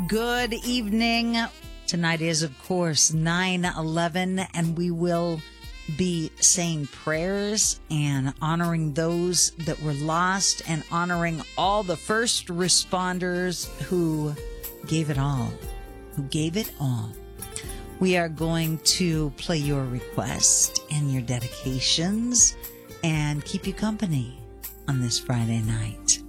Good evening. Tonight is, of course, 9/11, and we will be saying prayers and honoring those that were lost and honoring all the first responders who gave it all, We are going to play your request and your dedications and keep you company on this Friday night.